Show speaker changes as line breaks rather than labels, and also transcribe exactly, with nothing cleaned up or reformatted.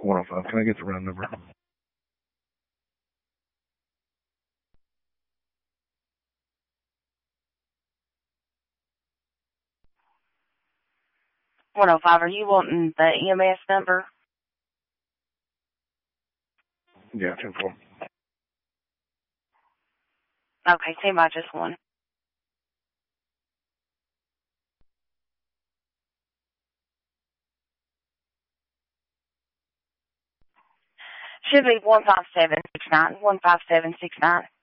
one oh five. Can I get the round number?
one oh five, are you wanting the E M S number?
Yeah, ten four.
Okay, stand by just one. Should be one five seven six nine, one five seven six nine.